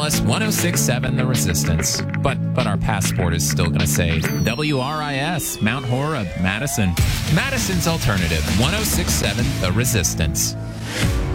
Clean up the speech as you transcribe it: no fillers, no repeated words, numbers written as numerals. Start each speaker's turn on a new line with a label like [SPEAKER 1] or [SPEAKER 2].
[SPEAKER 1] us 1067 The Resistance. But our passport is still going to say WRIS, Mount Horeb, Madison. Madison's alternative, 1067 The Resistance.